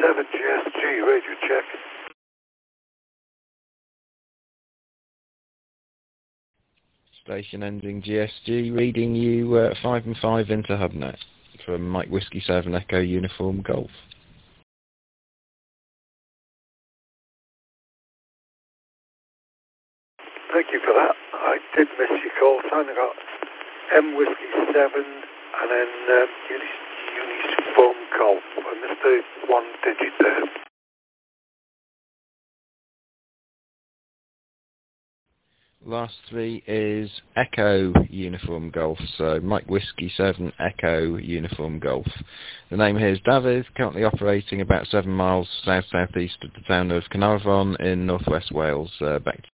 GSG, radio check. Station ending GSG, reading you 5 and 5 into HubNet from Mike Whiskey 7 Echo Uniform Golf. Thank you for that. I did miss your call sign. I got M Whiskey 7 and then Uniform Golf. I missed the one digit there. Last 3 is Echo Uniform Golf, so Mike Whiskey 7 Echo Uniform Golf. The name here is David, currently operating about 7 miles south-southeast of the town of Carnarvon in northwest Wales. Back